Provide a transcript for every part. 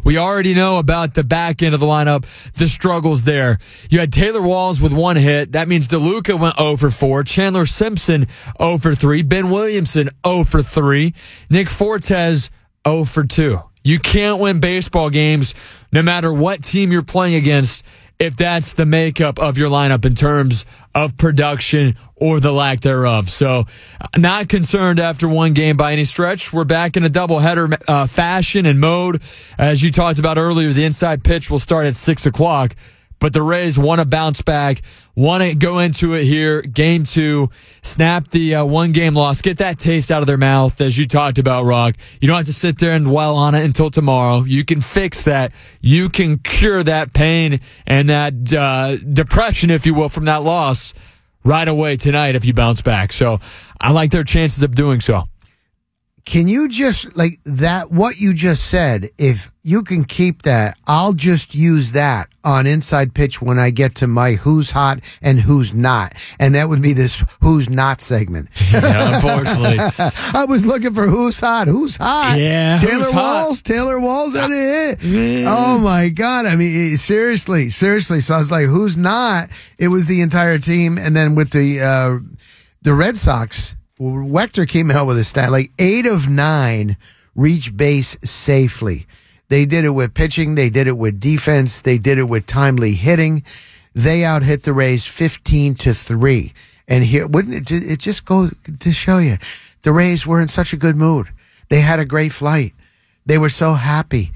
We already know about the back end of the lineup, the struggles there. You had Taylor Walls with 1 hit. That means DeLuca went 0 for 4. Chandler Simpson 0 for 3. Ben Williamson 0 for 3. Nick Fortes 0 for 2. You can't win baseball games no matter what team you're playing against if that's the makeup of your lineup in terms of production or the lack thereof. So not concerned after one game by any stretch. We're back in a doubleheader fashion and mode. As you talked about earlier, the inside pitch will start at 6 o'clock. But the Rays want to bounce back, want to go into it here, game 2, snap the one-game loss, get that taste out of their mouth, as you talked about, Rock. You don't have to sit there and dwell on it until tomorrow. You can fix that. You can cure that pain and that depression, if you will, from that loss right away tonight if you bounce back. So I like their chances of doing so. Can you just, like that, what you just said, if you can keep that, I'll just use that on Inside Pitch when I get to my who's hot and who's not. And that would be this who's not segment. Yeah, unfortunately. I was looking for who's hot. Yeah. Taylor Walls. That is. Oh, my God. I mean, seriously. So I was like, who's not? It was the entire team. And then with the Red Sox, Wechter came out with a stat, like 8 of 9 reach base safely. They did it with pitching. They did it with defense. They did it with timely hitting. They out-hit the Rays 15-3. And here, wouldn't it just go to show you, the Rays were in such a good mood. They had a great flight. They were so happy.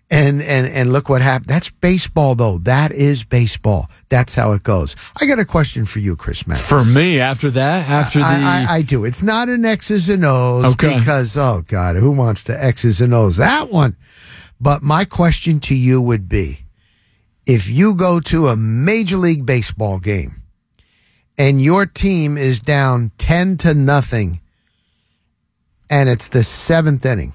And look what happened. That's baseball, though. That is baseball. That's how it goes. I got a question for you, Chris Mathis. For me, after that? I do. It's not an X's and O's okay. Because, oh, God, who wants to X's and O's? That one. But my question to you would be, if you go to a Major League Baseball game and your team is down 10-0 and it's the 7th inning,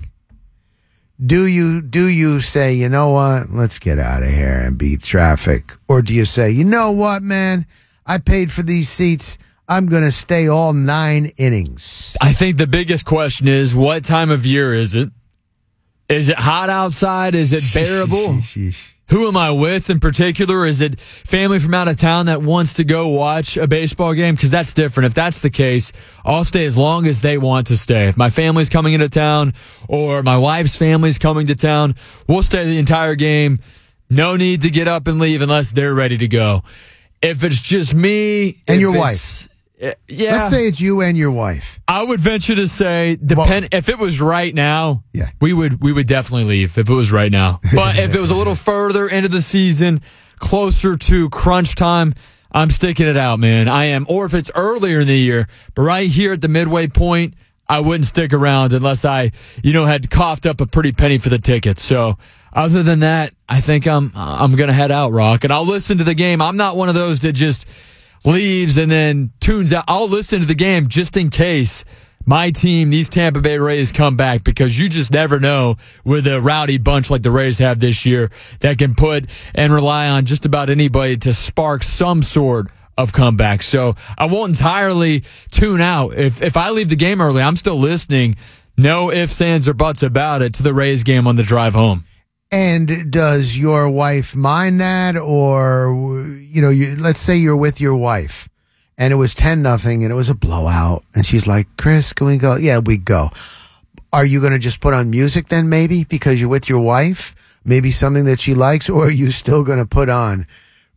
do you say, you know what, let's get out of here and beat traffic? Or do you say, you know what, man, I paid for these seats. I'm going to stay all 9 innings. I think the biggest question is, what time of year is it? Is it hot outside? Is it bearable? Who am I with in particular? Is it family from out of town that wants to go watch a baseball game? Because that's different. If that's the case, I'll stay as long as they want to stay. If my family's coming into town or my wife's family's coming to town, we'll stay the entire game. No need to get up and leave unless they're ready to go. If it's just me and your wife. Yeah. Let's say it's you and your wife. I would venture to say, if it was right now, yeah, we would definitely leave if it was right now. But if it was a little further into the season, closer to crunch time, I'm sticking it out, man. I am. Or if it's earlier in the year, but right here at the midway point, I wouldn't stick around unless I, had coughed up a pretty penny for the tickets. So other than that, I think I'm going to head out, Rock, and I'll listen to the game. I'm not one of those that just leaves and then tunes out. I'll listen to the game just in case my team, these Tampa Bay Rays, come back, because you just never know with a rowdy bunch like the Rays have this year that can put and rely on just about anybody to spark some sort of comeback. So I won't entirely tune out. If I leave the game early, I'm still listening. No ifs, ands, or buts about it to the Rays game on the drive home. And does your wife mind that? Or, let's say you're with your wife and it was 10-0 and it was a blowout. And she's like, Chris, can we go? Yeah, we go. Are you going to just put on music then, maybe, because you're with your wife? Maybe something that she likes? Or are you still going to put on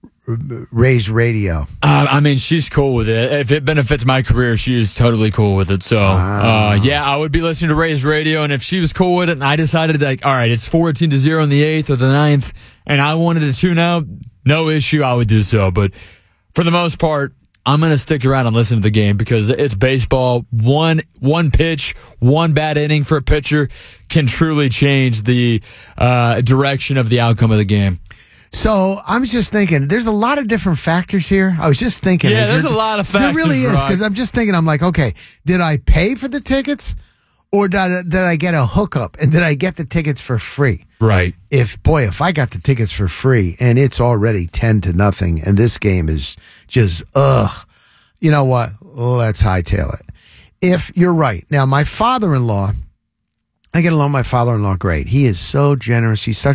Rays radio? She's cool with it. If it benefits my career, she is totally cool with it. So, yeah, I would be listening to Rays radio. And if she was cool with it and I decided, all right, it's 14-0 in the 8th or the 9th, and I wanted to tune out, no issue, I would do so. But for the most part, I'm going to stick around and listen to the game because it's baseball. One pitch, one bad inning for a pitcher can truly change the direction of the outcome of the game. So I'm just thinking, there's a lot of different factors here. I was just thinking. Yeah, there's a lot of factors. There really is, because I'm just thinking, I'm like, okay, did I pay for the tickets, or did I get a hookup, and did I get the tickets for free? Right. If I got the tickets for free, and it's already 10-0, and this game is just, you know what? Let's hightail it. If you're right. Now, my father-in-law, I get along with my father-in-law great. He is so generous. He's